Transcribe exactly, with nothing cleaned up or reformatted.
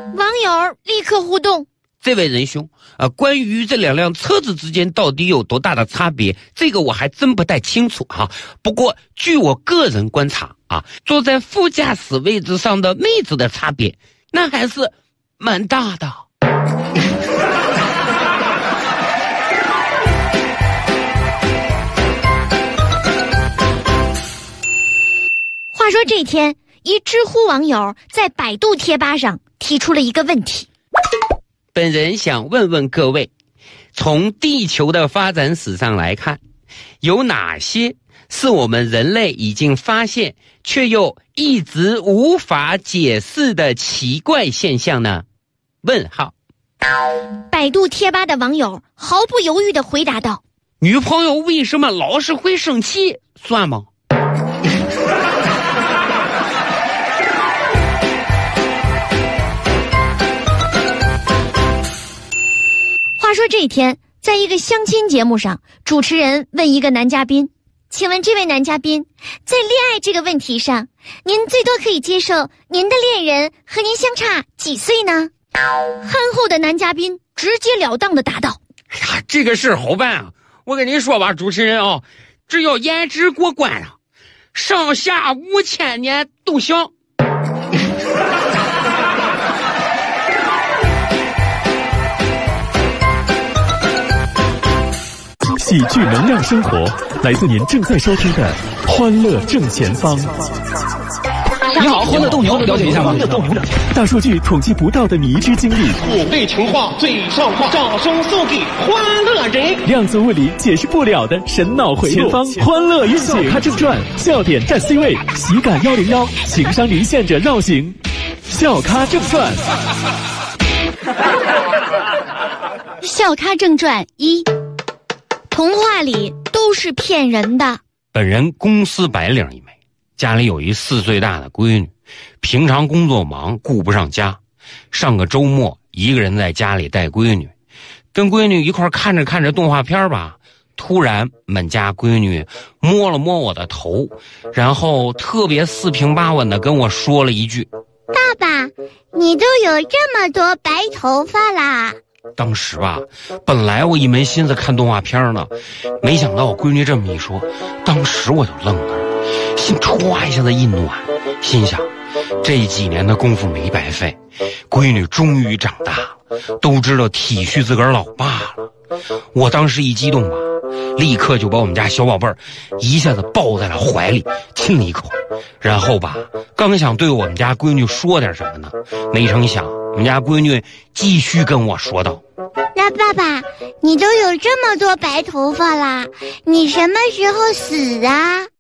网友立刻互动。 这位仁兄啊，关于这两辆车子之间到底有多大的差别，这个我还真不太清楚哈、啊。不过据我个人观察啊，坐在副驾驶位置上的妹子的差别，那还是蛮大的。 话说这天，一知乎网友在百度贴吧上提出了一个问题。 本人想问问各位，从地球的发展史上来看，有哪些是我们人类已经发现却又一直无法解释的奇怪现象呢？问号。 百度贴吧的网友毫不犹豫地回答道： 女朋友为什么老是会生气，算吗？ 话说这天，在一个相亲节目上，主持人问一个男嘉宾：请问这位男嘉宾，在恋爱这个问题上，您最多可以接受您的恋人和您相差几岁呢？憨厚的男嘉宾直截了当地答道： 哎呀，这个事好办啊！我跟你说吧，主持人啊，只要颜值过关啊，上下五千年都行。 喜剧能量生活，来自您正在收听的《欢乐正前方》。 你好，欢乐斗牛，了解一下吗？ 大数据统计不到的迷之经历， 五倍情话最上话，掌声送给欢乐人。 量子物理解释不了的神脑回路，前方欢乐运行，笑咖正传，笑点占 C 位，喜感一零一，情商离线者绕行，笑咖正传。 笑咖正传一。童话里都是骗人的。 本人公司白领一枚，家里有一四岁大的闺女，平常工作忙顾不上家，上个周末一个人在家里带闺女，跟闺女一块看着看着动画片吧，突然们家闺女摸了摸我的头，然后特别四平八稳地跟我说了一句： 爸爸，你都有这么多白头发啦。 当时吧，本来我一门心思看动画片呢，没想到我闺女这么一说，当时我就愣了，心唰一下子一暖，心想这几年的功夫没白费，闺女终于长大了，都知道体恤自个儿老爸了。我当时一激动吧，立刻就把我们家小宝贝儿一下子抱在了怀里，亲了一口，然后吧，刚想对我们家闺女说点什么呢，没成想我们家闺女继续跟我说道： 那爸爸，你都有这么多白头发啦，你什么时候死啊？